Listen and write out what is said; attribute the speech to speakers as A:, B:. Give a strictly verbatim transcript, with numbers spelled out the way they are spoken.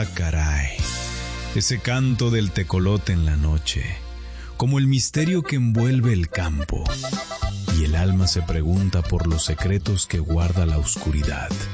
A: Ah, caray. Ese canto del tecolote en la noche, como el misterio que envuelve el campo, y el alma se pregunta por los secretos que guarda la oscuridad.